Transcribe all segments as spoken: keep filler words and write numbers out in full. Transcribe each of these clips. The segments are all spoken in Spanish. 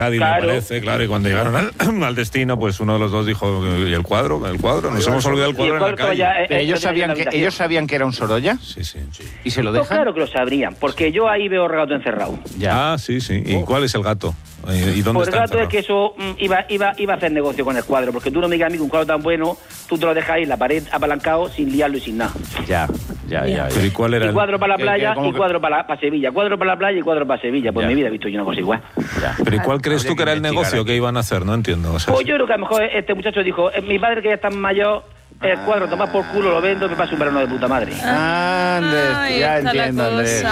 Cádiz, claro. Me parece, claro, y cuando llegaron al, al destino, pues uno de los dos dijo, ¿y el cuadro? ¿El cuadro? Nos hemos olvidado el cuadro, el cuadro en la calle. Ya, eh, ellos, sabían que, ¿Ellos sabían que era un Sorolla? Sí, sí, sí. ¿Y se lo pues dejan? Claro que lo sabrían, porque yo ahí veo el gato encerrado. Ya. Ah, sí, sí. ¿Y oh. cuál es el gato? ¿Y dónde pues está el gato encerrado? es que eso mm, iba, iba, iba a hacer negocio con el cuadro, porque tú no me digas a mí que un cuadro tan bueno, tú te lo dejas ahí en la pared apalancado sin liarlo y sin nada. Ya, ya, ya. ya. Pero ¿y cuál era y cuadro el... para la playa ¿Qué, qué, y cuadro que... para, para Sevilla. Cuadro para la playa y cuadro para Sevilla. Pues en mi vida he visto yo una cosa igual. Ya. Pero ¿y cuál crees tú que era el negocio que iban a hacer? No entiendo. O sea, pues yo creo que a lo mejor este muchacho dijo, mi padre que ya está mayor... El cuadro, tomás por culo, lo vendo, me pasa un verano de puta madre. Ah, Andrés, ya entiendo, Andrés.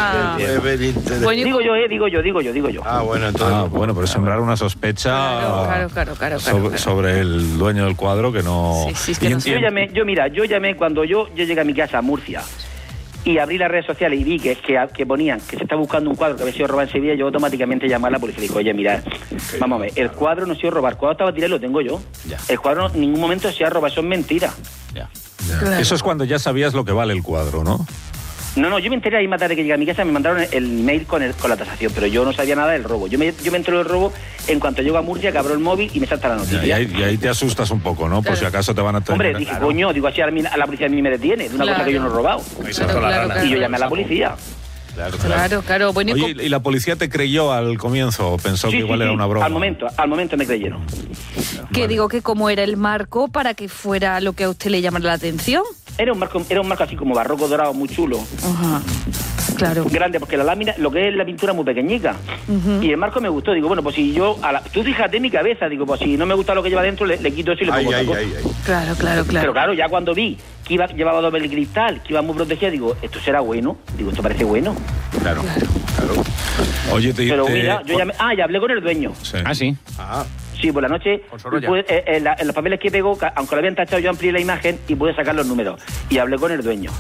Bueno, digo yo, eh, digo yo, digo yo, digo yo. Ah, bueno, entonces... Ah, bueno, pero sembrar una sospecha claro, claro, claro, claro, sobre, claro. sobre el dueño del cuadro que no... Sí, sí, es que no yo llamé, yo mira, yo llamé cuando yo, yo llegué a mi casa a Murcia y abrí las redes sociales y vi que, que, que ponían que se está buscando un cuadro que había sido robado en Sevilla, yo automáticamente llamé a la policía y dije, oye, mira, okay, vamos a ver, el cuadro no ha sido robado, el cuadro estaba tirado y lo tengo yo. Ya. El cuadro en ningún momento se ha robado, eso es mentira. Ya. Ya. Claro. Eso es cuando ya sabías lo que vale el cuadro, ¿no? No, no, yo me enteré ahí más tarde que llegué a mi casa, me mandaron el email con, el, con la tasación, pero yo no sabía nada del robo. Yo me, yo me enteré del robo en cuanto llego a Murcia, que abro el móvil y me salta la noticia. Ya, y, ahí, y ahí te asustas un poco, ¿no? Por claro. si acaso te van a tener... Hombre, dije, claro. coño, digo así, a la, a la policía a mí me detiene, de una claro. cosa que yo no he robado. Claro, claro, claro, y yo llamé a la policía. Claro, claro. claro, claro. Bueno, Oye, ¿y la policía te creyó al comienzo o pensó sí, que igual sí, era una broma? Al momento, al momento me creyeron. Que bueno. digo que cómo era el marco para que fuera lo que a usted le llamara la atención. Era un marco, era un marco así como barroco dorado, muy chulo. Ajá. Claro. Grande, porque la lámina, lo que es la pintura muy pequeñica. Uh-huh. Y el marco me gustó. Digo, bueno, pues si yo... A la, tú fíjate en mi cabeza. Digo, pues si no me gusta lo que lleva dentro, le, le quito eso y le pongo ay, otra ay, cosa. Ay, ay. Claro, claro, claro. Pero claro, ya cuando vi que iba, llevaba doble cristal, que iba muy protegida, digo, esto será bueno. Digo, esto parece bueno. Claro, claro. claro. Oye, te... Pero te... mira, yo llamé... Ah, ya hablé con el dueño. Sí. Ah, sí. Ah. Sí, por la noche, pude, eh, en, la, en los papeles que pegó, aunque lo habían tachado, yo amplié la imagen y pude sacar los números. Y hablé con el dueño.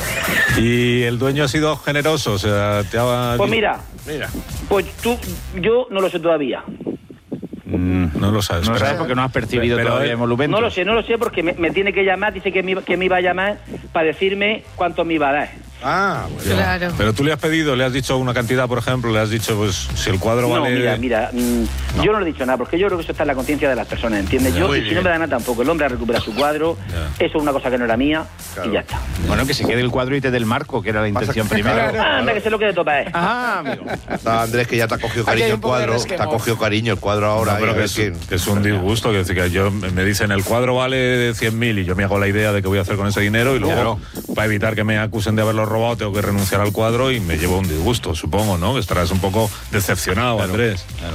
¿Y el dueño ha sido generoso? O sea, te ha... Pues mira, mira. Pues tú, yo no lo sé todavía. Mm, no lo sabes. No lo sabes porque no has percibido pero, todavía emolumentos. No lo sé, no lo sé porque me, me tiene que llamar, dice que me, que me iba a llamar para decirme cuánto me iba a dar. Ah, bueno. Claro. Pero tú le has pedido, le has dicho una cantidad, por ejemplo, le has dicho, pues, si el cuadro no, vale... mira, mira, mmm, no. yo no le he dicho nada, porque yo creo que eso está en la conciencia de las personas, ¿entiendes? Yo, y si no me da nada tampoco, el hombre recupera su cuadro, ya. Eso es una cosa que no era mía, claro. Y ya está. Bueno, que se quede el cuadro y te dé el marco, que era la intención primero. Ah, anda, que se lo quede topa, eh. Ah, amigo. No, Andrés, que ya te ha cogido cariño el cuadro, te ha cogido cariño el cuadro ahora. No, pero que es, que es un disgusto, que, decir, que yo me dicen, el cuadro vale cien mil y yo me hago la idea de qué voy a hacer con ese dinero y luego, claro. Para evitar que me acusen de haberlo robado, tengo que renunciar al cuadro y me llevo un disgusto, supongo, ¿no? Que estarás un poco decepcionado, claro, Andrés. Claro.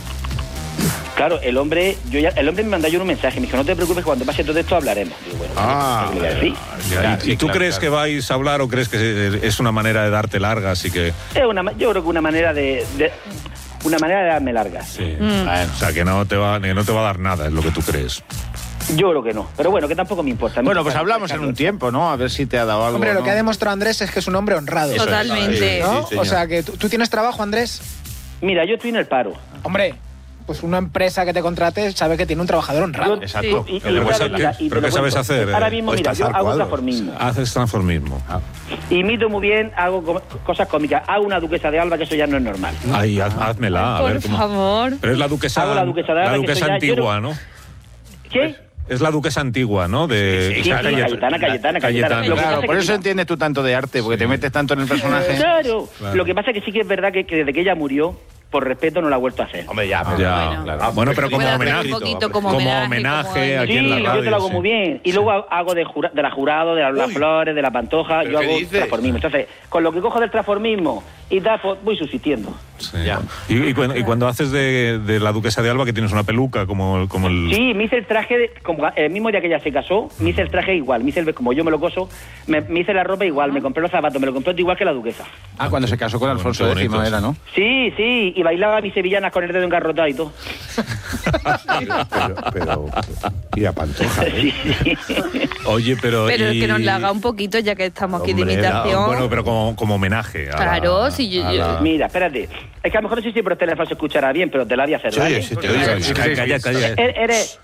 Claro, el hombre, yo ya, el hombre me mandó yo un mensaje, me dijo, no te preocupes, cuando pase todo esto hablaremos. Digo, bueno, ah, ¿qué le voy a decir? Ya, ¿Y, sí, ¿Y tú claro, crees claro. que vais a hablar o crees que es una manera de darte largas y que...? Es una, yo creo que una manera de... de una manera de darme largas. Sí. Mm. Bueno, o sea, que no te va, que no te va a dar nada, es lo que tú crees. Yo creo que no, pero bueno, que tampoco me importa. Me bueno, pues hablamos en un tiempo, ¿no? A ver si te ha dado algo. Hombre, lo ¿no? que ha demostrado Andrés es que es un hombre honrado. Totalmente. ¿No? Sí, o sea, que tú, ¿tú tienes trabajo, Andrés? Mira, yo estoy en el paro. Hombre, pues una empresa que te contrate sabe que tiene un trabajador honrado. Yo, exacto. Y, y, ¿Pero, y, mira, y ¿pero qué sabes hacer? Ahora mismo, mira, yo hago transformismo. Haces transformismo. Ah. Imito muy bien, hago com cosas cómicas. Hago una duquesa de Alba, que eso ya no es normal. Ay, haz, házmela. Por a ver, ¿cómo? favor. Pero es la duquesa, hago la duquesa de Alba, la duquesa que antigua, ya, ¿no? ¿Qué? Es la duquesa antigua, ¿no? De... Sí, sí, sí, Cayetana, Cayetana, Cayetana. Claro, por eso entiendes tú tanto de arte, porque sí. te metes tanto en el personaje. Claro. claro. Lo que pasa es que sí que es verdad que, que desde que ella murió, por respeto no la ha vuelto a hacer. Hombre, ya, pero ya bueno, claro. Ah, bueno, pero como homenaje, poquito, como como homenaje, homenaje como aquí sí, en la radio. yo te lo hago sí. muy bien. Y sí. luego hago de, jura, de la jurado, de las la flores, de la pantoja, yo hago transformismo. Entonces, con lo que cojo del transformismo y tal, pues voy subsistiendo. Sí. Ya. Y, y, cuando, y cuando haces de, de la duquesa de Alba, que tienes una peluca, como, como el... Sí, me hice el traje, de, como el mismo día que ella se casó, me hice el traje igual, me hice el, como yo me lo coso, me, me hice la ropa igual, me compré los zapatos, me lo compré igual que la duquesa. Ah, cuando se casó con Alfonso X era, ¿no? Sí, sí, y bailaba mis sevillanas con el dedo engarrotado y todo. pero, pero, pero, y a Pantoja, ¿eh? Sí. Oye, pero... Pero y... es que nos la haga un poquito, ya que estamos aquí Hombre, de imitación. La, bueno, pero como, como homenaje. A claro, la, si yo... a la... Mira, espérate. Es que a lo mejor no sé si por teléfono se escuchará bien, pero te la voy a hacer, ¿vale? Sí, sí, te oye. Calla, calla. Eres...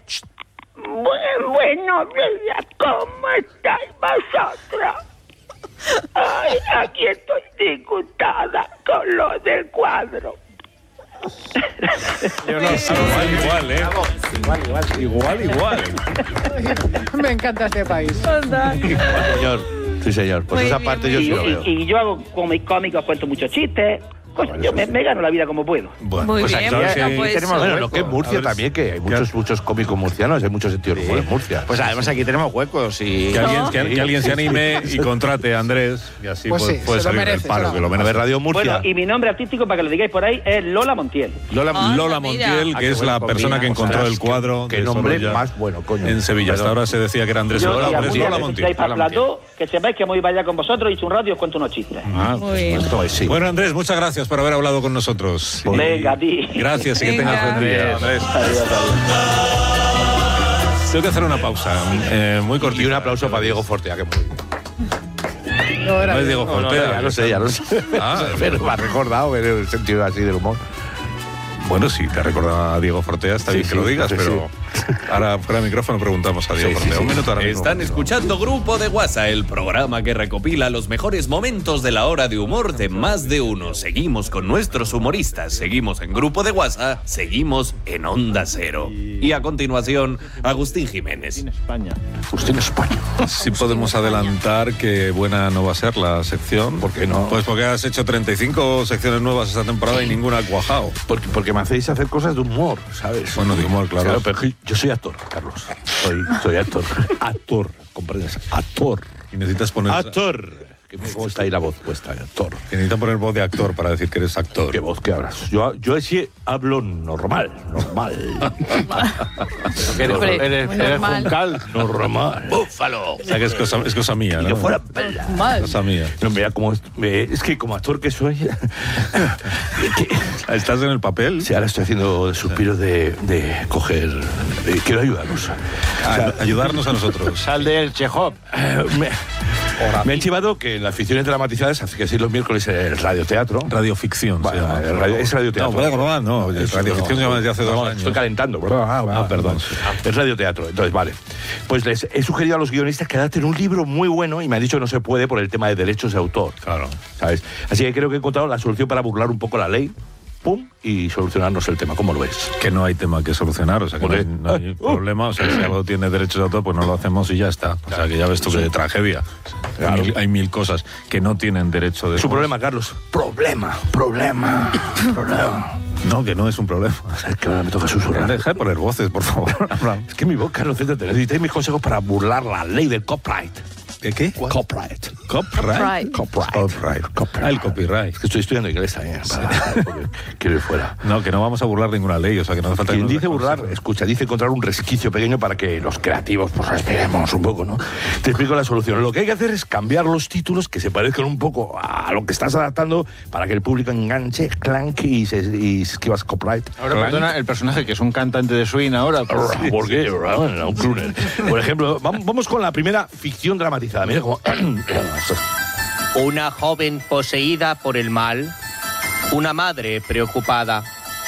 Buenos días, ¿cómo estáis vosotros? Ay, aquí estoy disgustada con lo del cuadro. Yo no sé. Igual, igual, ¿eh? Igual, igual. Igual, igual. Me encanta este país. Señor, sí, señor. Pues Muy esa bien, parte muy yo Y, sí lo veo. y- y yo hago como cómicos, cuento muchos chistes. Coño, yo me, me gano la vida como puedo. Bueno, Muy pues bien, claro bueno, que- pues- tenemos Bueno, hueco. lo que es Murcia A ver, también, que hay muchos, muchos cómicos murcianos, hay mucho sentido del humor en Murcia. Pues además aquí tenemos huecos y... Que alguien, que, que alguien se anime y contrate a Andrés y así Pues puede, sí, puede se lo salir merece, del palo, se lo que lo A ver, merece. Radio Murcia. Bueno, y mi nombre artístico, para que lo digáis por ahí, es Lola Montiel. Lola, Ah, Lola mira. Montiel, Ah, que qué es buena la combina. persona que encontró Ostras, el cuadro. qué de nombre Sorolla más bueno, coño. En Sevilla. Hasta Perdón. ahora se decía que era Andrés Yo, Sorolla, y pero es algún día Lola que Montiel. estéis para el plató, que sepáis que voy para allá con vosotros y hice un rato y os cuento unos chistes. Ah, Muy bien. esto es, sí. Bueno, Andrés, muchas gracias por haber hablado con nosotros. Y- Venga, a ti. Gracias y que Venga. tengas buen día, Andrés. Adiós, adiós. Tengo que hacer una pausa eh, muy cortita. Y un aplauso para Diego Fortea, que muy bien. No, era No es Diego No, no, Fortea. ya lo sé, ya lo sé. Ah, Pero me ha recordado en el sentido así del humor. Bueno, sí, te recordaba a Diego Fortea, está Sí, bien que sí, lo digas, sí, pero ahora fuera de micrófono preguntamos a Diego Sí, sí, Fortea. sí. Un minuto ahora mismo. Están escuchando Grupo de WhatsApp, el programa que recopila los mejores momentos de la hora de humor de más de uno. Seguimos con nuestros humoristas, seguimos en Grupo de WhatsApp, seguimos en Onda Cero. Y a continuación, Agustín Jiménez. España. Usted en España. Sí podemos adelantar que buena no va a ser la sección. ¿Por qué no? Pues porque has hecho treinta y cinco secciones nuevas esta temporada y ninguna ha cuajado. Porque, porque me hacéis hacer cosas de humor, ¿sabes? Bueno, de humor, claro. pero yo soy actor, Carlos. Soy, soy actor. Actor, ¿comprendes? Actor. Y necesitas poner... Actor. Que me gusta ahí la voz puesta, actor. que necesitas poner voz de actor para decir que eres actor. ¿Qué voz que hablas? Yo, yo sí hablo normal, normal. Eres, Hombre, eres, muy eres normal. Juncal. normal. ¡Búfalo! O sea que es cosa, es cosa mía, Y ¿no? que fuera bella. Mal. Cosa mía. No, mira, como, me- es que como actor que soy... que- ¿Estás en el papel? sí, ahora estoy haciendo suspiros de, de coger... de- quiero ayudarlos. O sea, A- ayudarnos a nosotros. Sal del Chekhov. Eh, me, me han chivado que en las ficciones dramatizadas, hace que sí los miércoles el radioteatro. Radioficción se Bueno, llama. el radio- es radioteatro. No, no, no, Eso, radioficción se llama desde hace dos no, años. Estoy calentando. Ah, perdón. Es radioteatro, entonces vale. Pues les he sugerido a los guionistas que adapten un libro muy bueno y me han dicho que no se puede por el tema de derechos de autor. Claro. ¿Sabes? Así que creo que he encontrado la solución para burlar un poco la ley. Pum, y solucionarnos el tema. ¿Cómo lo ves? Que no hay tema que solucionar, o sea que no hay, no hay problema, o sea, si algo tiene derechos de autor, pues no lo hacemos y ya está. O sea que ya ves tú que tragedia. Claro. Hay, mil, hay mil cosas que no tienen derecho de... Es un problema, Carlos. Problema, problema, problema. No, que no es un problema. Es que ahora me toca susurrar. Deja de poner voces, por favor. Es que mi voz, Carlos, céntrate. Necesitáis mis consejos para burlar la ley del copyright. ¿De qué? Copyright. Copyright. Copyright. Copyright. Copyright. Ah, el copyright. Es que estoy estudiando inglés también. Para, porque quiero ir fuera. No, que no vamos a burlar ninguna ley, o sea que no hace falta... que Quien nos dice des burlar, consejos. escucha, dice encontrar un resquicio pequeño para que los creativos pues respiremos un poco, ¿no? Te explico la solución. Lo que hay que hacer es cambiar los títulos que se parezcan un poco a lo que estás adaptando para que el público enganche, clank y se, y se esquivas copyright. Ahora, perdona, el personaje que es un cantante de swing ahora. Pues, ¿Por qué? Un crooner. Por ejemplo, vam- vamos con la primera ficción dramatizada. Mira cómo... Una joven poseída por el mal, una madre preocupada.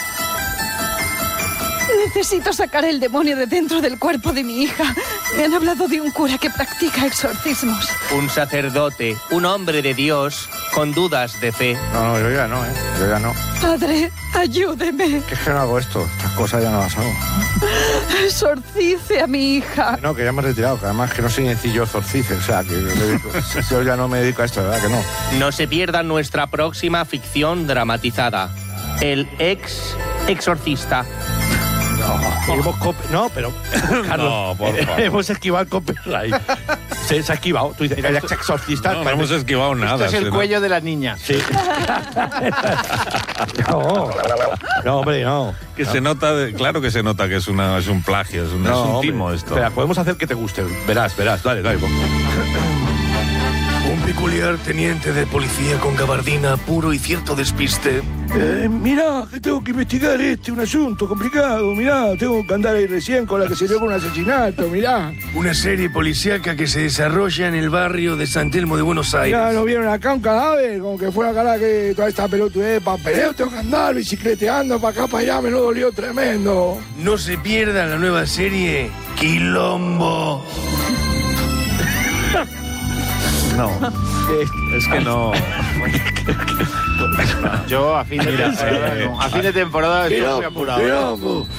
Necesito sacar el demonio de dentro del cuerpo de mi hija. Me han hablado de un cura que practica exorcismos. Un sacerdote, un hombre de Dios, con dudas de fe. No, no, yo ya no, ¿eh? Yo ya no. Padre, ayúdeme. Que es que no hago esto. Estas cosas ya no las hago. Exorcice a mi hija. No, que ya me he retirado, que además que no soy sencillo exorcice, o sea, que me dedico- yo ya no me dedico a esto, ¿verdad que no? No se pierdan nuestra próxima ficción dramatizada. El ex exorcista. No, hemos cop- no, pero Carlos, No, por favor. hemos esquivado el copyright. Se, se ha esquivado. Tú dices, el ex exorcista. No, no hemos esquivado nada. Esto es el sí, cuello de la niña. Sí. no, no, hombre, no. Que se nota, de- claro que se nota que es, una, es un plagio, es un, es No, un hombre. timo esto. Espera, podemos hacer que te guste. Verás, verás. Dale, dale. Un peculiar teniente de policía con gabardina, puro y cierto despiste. Eh, mira, que tengo que investigar este, un asunto complicado. Mirá, tengo que andar ahí recién con la que se dio con un asesinato, mirá. Una serie policíaca que se desarrolla en el barrio de San Telmo de Buenos Aires. Mirá, ¿no vieron acá un cadáver? Como que fuera cara que toda esta pelotudez de papeleo. Tengo que andar bicicleteando para acá, para allá. Me lo dolió tremendo. No se pierda la nueva serie Quilombo. No, es que no. Yo a fin de Mira, temporada, eh, no. A fin de temporada estoy muy apurado.